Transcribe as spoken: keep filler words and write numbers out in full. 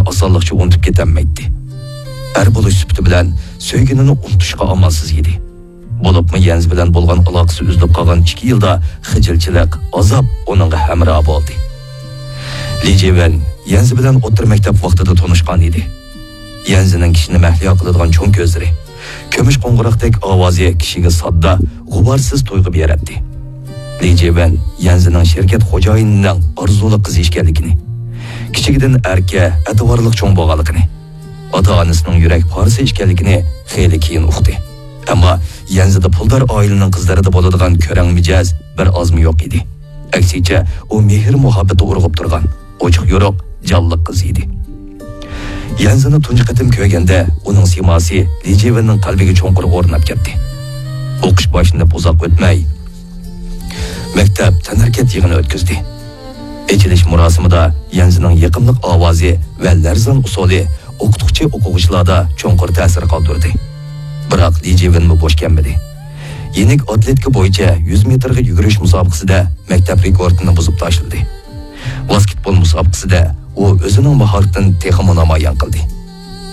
osonlikcha unutib ketilmaydi. Er bo'lish sifati bilan sevginini unutishga amalsiz edi. Bo'libmi Yenzi bilan bo'lgan aloqasi uzilib qolgan ikki yilda xijilchilik, azob uning hamrohi bo'ldi. Li Jiwen Yenzi bilan o'tir maktab vaqtida tanishgan edi. Yenzining kishini mahliyo qiladigan cho'ng ko'zlari, ko'mish qo'ng'iroqdek ovozi kishiga sodda, g'uborsiz to'yg'ib beradi. Li Jiwen Yenzining shirkat xo'jayinining orzuli qizi ekanligini, kichigidan erka, e'tiborli cho'ng bo'lganligini, ota-onasining yurak parisi ekanligini xeyli keyin uqdi. Ammo Yenzida puldor oilaning qizlarida bo'ladigan ko'rang mijoz bir ozmi yo'q edi. Aksincha, u mehr muhabbati urg'ib turgan, ochiq yo'roq, jonliq qiz edi. Yenzini tunji qatim ko'rganda uning siymosi Li Jiwenning qalbiga cho'nqir o'rnab ketdi. O'qish boshlanib uzoq o'tmay maktab tanarkat yig'ini o'tkazdi. Echilish murosimida Yenzining yiqimliq ovozi va larzon usuli o'qituvchi o'quvchilarda cho'nqir ta'sir qoldirdi. Biroq Li Jiwen bo'sh kelmadi. Yenik atletika bo'yicha yuz metrga yugurish musobaqasida maktab rekordini buzib tashladi. Basketbol musobaqasida u o'zining mahoratini texmo namoyon qildi.